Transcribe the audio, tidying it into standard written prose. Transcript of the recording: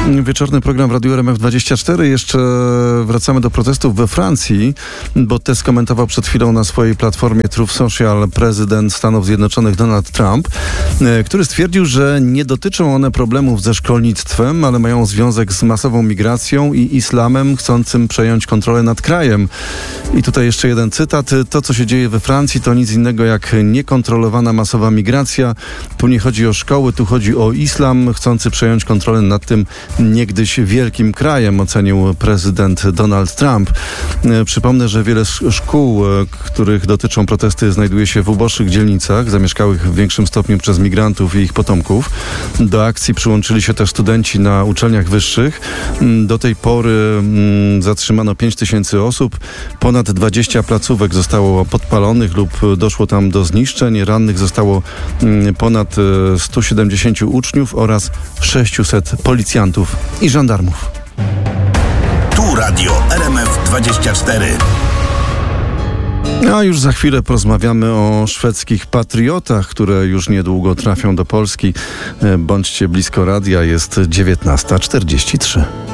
Wieczorny program w Radiu RMF24. Jeszcze wracamy do protestów we Francji, bo te skomentował przed chwilą na swojej platformie Truth Social prezydent Stanów Zjednoczonych Donald Trump, który stwierdził, że nie dotyczą one problemów ze szkolnictwem, ale mają związek z masową migracją i islamem chcącym przejąć kontrolę nad krajem. I tutaj jeszcze jeden cytat. To, co się dzieje we Francji, to nic innego jak niekontrolowana masowa migracja. Tu nie chodzi o szkoły, tu chodzi o islam chcący przejąć kontrolę nad tym niegdyś wielkim krajem, ocenił prezydent Donald Trump. Przypomnę, że wiele szkół, których dotyczą protesty, znajduje się w uboższych dzielnicach, zamieszkałych w większym stopniu przez migrantów i ich potomków. Do akcji przyłączyli się też studenci na uczelniach wyższych. Do tej pory zatrzymano 5000 osób. Ponad 20 placówek zostało podpalonych lub doszło tam do zniszczeń. Rannych zostało ponad 170 uczniów oraz 600 policjantów i żandarmów. Tu Radio RMF24. A już za chwilę porozmawiamy o szwedzkich patriotach, które już niedługo trafią do Polski. Bądźcie blisko radia, jest 19:43.